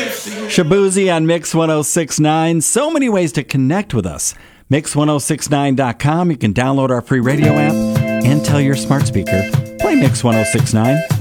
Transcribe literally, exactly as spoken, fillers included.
Shabuzi on Mix one oh six point nine. So many ways to connect with us. Mix ten sixty-nine dot com. You can download our free radio app and tell your smart speaker, play Mix ten sixty-nine.